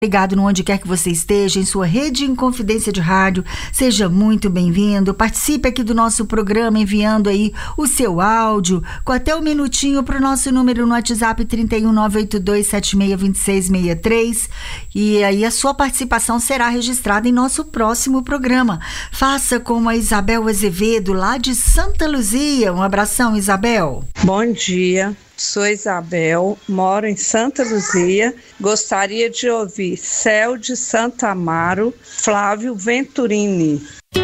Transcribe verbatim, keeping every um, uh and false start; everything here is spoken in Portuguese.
Ligado no onde quer que você esteja, em sua rede em Confidência de Rádio, seja muito bem-vindo. Participe aqui do nosso programa enviando aí o seu áudio com até um minutinho para o nosso número no WhatsApp trinta e um, nove oito dois, sete seis dois seis seis três, e aí a sua participação será registrada em nosso próximo programa. Faça como a Isabel Azevedo, lá de Santa Luzia. Um abração, Isabel. Bom dia. Sou Isabel, moro em Santa Luzia. Gostaria de ouvir Céu de Santa Amaro, Flávio Venturini.